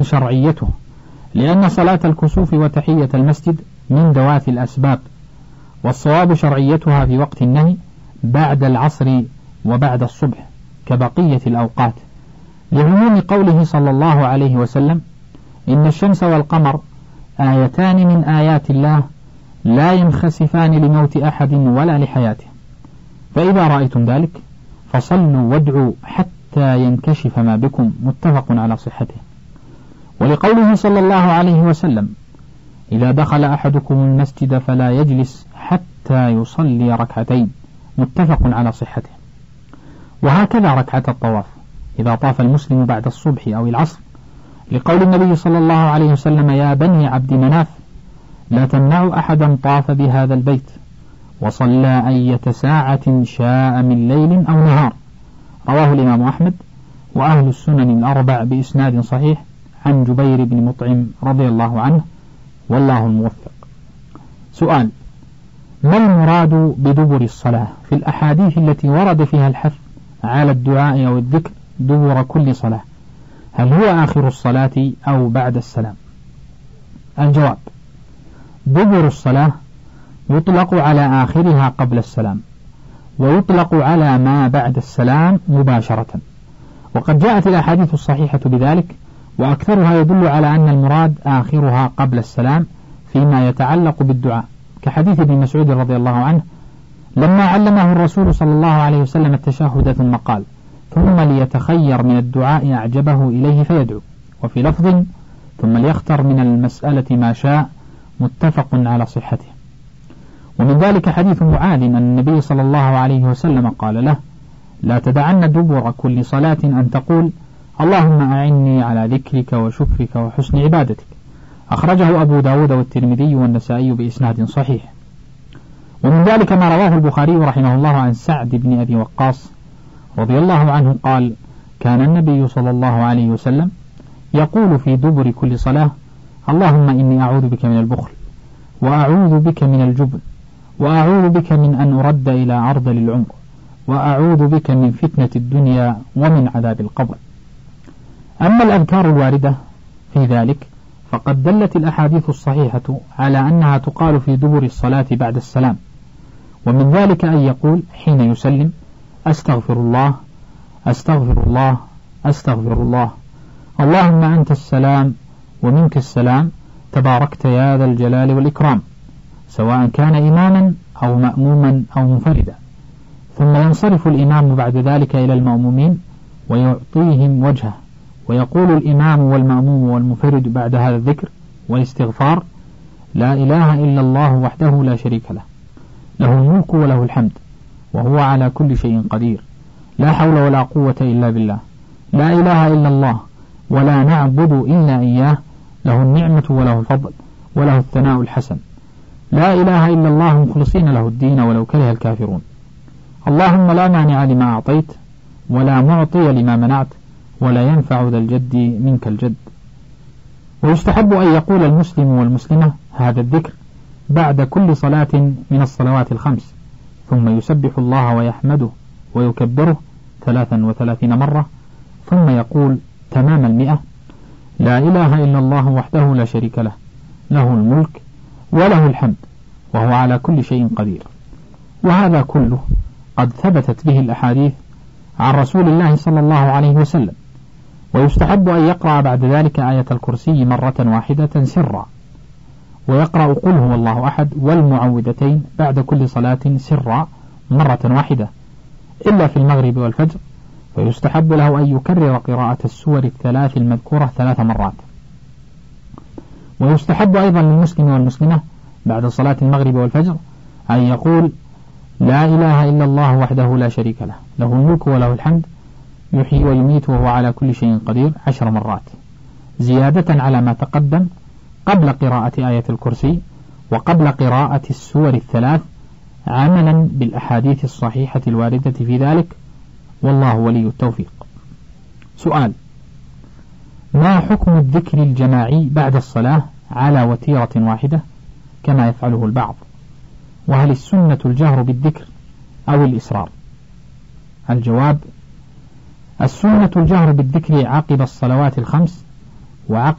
شرعيته، لأن صلاة الكسوف وتحية المسجد من ذوات الأسباب، والصواب شرعيتها في وقت النهي بعد العصر وبعد الصبح كبقية الأوقات، لعموم قوله صلى الله عليه وسلم: إن الشمس والقمر آيتان من آيات الله لا ينخسفان لموت أحد ولا لحياته، فإذا رأيتم ذلك فصلوا وادعوا حتى ينكشف ما بكم، متفق على صحته. ولقوله صلى الله عليه وسلم: إذا دخل أحدكم المسجد فلا يجلس حتى يصلي ركعتين، متفق على صحته. وهكذا ركعة الطواف إذا طاف المسلم بعد الصبح أو العصر، لقول النبي صلى الله عليه وسلم: يا بني عبد مناف لا تمنعوا أحدا طاف بهذا البيت وصلى أية ساعة شاء من ليل أو نهار. رواه الإمام أحمد وأهل السنن الأربع بإسناد صحيح عن جبير بن مطعم رضي الله عنه، والله الموفق. سؤال: ما المراد بدبر الصلاة في الأحاديث التي ورد فيها الحث على الدعاء أو الذكر دبر كل صلاة؟ هل هو آخر الصلاة أو بعد السلام؟ الجواب: دبر الصلاة يطلق على آخرها قبل السلام، ويطلق على ما بعد السلام مباشرة، وقد جاءت الأحاديث الصحيحة بذلك، وأكثرها يدل على أن المراد آخرها قبل السلام فيما يتعلق بالدعاء، كحديث ابن مسعود رضي الله عنه لما علمه الرسول صلى الله عليه وسلم التشهد ثم قال: ثم ليتخير من الدعاء أعجبه إليه فيدعو، وفي لفظ: ثم ليختر من المسألة ما شاء، متفق على صحته. ومن ذلك حديث معاذ أن النبي صلى الله عليه وسلم قال له: لا تدعن دبر كل صلاة أن تقول: اللهم أعني على ذكرك وشكرك وحسن عبادتك. أخرجه أبو داود والترمذي والنسائي بإسناد صحيح. ومن ذلك ما رواه البخاري رحمه الله عن سعد بن أبي وقاص رضي الله عنه قال: كان النبي صلى الله عليه وسلم يقول في دبر كل صلاة: اللهم إني أعوذ بك من البخل، وأعوذ بك من الجبن، وأعوذ بك من أن أرد إلى أرذل العمر، وأعوذ بك من فتنة الدنيا ومن عذاب القبر. أما الأذكار الواردة في ذلك فقد دلت الأحاديث الصحيحة على أنها تقال في دبر الصلاة بعد السلام، ومن ذلك أن يقول حين يسلم: أستغفر الله أستغفر الله أستغفر الله، اللهم أنت السلام ومنك السلام، تباركت يا ذا الجلال والإكرام، سواء كان إماما أو مأموما أو منفردا. ثم ينصرف الإمام بعد ذلك إلى المأمومين ويعطيهم وجهه، ويقول الإمام والمأموم والمنفرد بعد هذا الذكر والاستغفار: لا إله إلا الله وحده لا شريك له، له الملك وله الحمد وهو على كل شيء قدير، لا حول ولا قوة إلا بالله، لا إله إلا الله ولا نعبد إلا إياه، له النعمة وله الفضل وله الثناء الحسن، لا إله إلا الله مخلصين له الدين ولو كره الكافرون، اللهم لا مانع لما أعطيت ولا معطي لما منعت ولا ينفع ذا الجد منك الجد. ويستحب أن يقول المسلم والمسلمة هذا الذكر بعد كل صلاة من الصلوات الخمس، ثم يسبح الله ويحمده ويكبره 33 مرة، ثم يقول تمام 100: لا إله إلا الله وحده لا شريك له، له الملك وله الحمد وهو على كل شيء قدير. وهذا كله قد ثبتت به الأحاديث عن رسول الله صلى الله عليه وسلم. ويستحب أن يقرأ بعد ذلك آية الكرسي مرة واحدة سرا، ويقرأ قل هو الله أحد والمعوذتين بعد كل صلاة سرا مرة واحدة، إلا في المغرب والفجر، فيستحب له أن يكرر قراءة السور الثلاث المذكورة 3 مرات. ويستحب أيضا للمسلم والمسلمة بعد صلاة المغرب والفجر أن يقول لا إله إلا الله وحده لا شريك له، له الملك وله الحمد يحيي ويميت وهو على كل شيء قدير 10 مرات، زيادة على ما تقدم قبل قراءة آية الكرسي وقبل قراءة السور الثلاث، عملا بالأحاديث الصحيحة الواردة في ذلك، والله ولي التوفيق. سؤال: ما حكم الذكر الجماعي بعد الصلاة على وتيرة واحدة كما يفعله البعض؟ وهل السنة الجهر بالذكر أو الإسرار؟ الجواب: السنة الجهر بالذكر عقب الصلوات الخمس وعقب